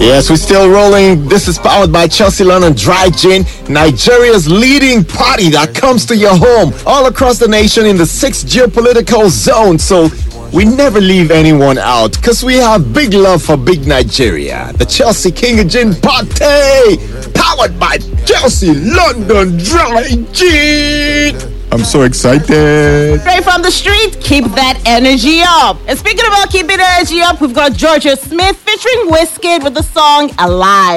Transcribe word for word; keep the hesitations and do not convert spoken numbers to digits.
Yes, we're still rolling. This is powered by Chelsea London Dry Gin, Nigeria's leading party that comes to your home all across the nation in the six geopolitical zones. So we never leave anyone out because we have big love for big Nigeria. The Chelsea King of Gin Party, powered by Chelsea London Dry Gin. I'm so excited. Straight from the street, keep that energy up. And speaking about keeping energy up, we've got Georgia Smith featuring Wizkid with the song Alive.